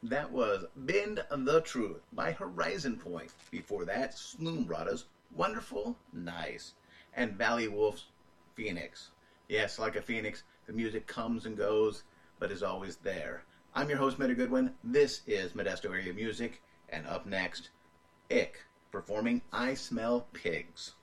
That was Bend the Truth by Horizon Point. Before that, Sloombrada's Wonderful Nice. And Valley Wolf's Phoenix. Yes, like a phoenix, the music comes and goes, but is always there. I'm your host, Meta Goodwin. This is Modesto Area Music. And up next, Ick performing I Smell Pigs.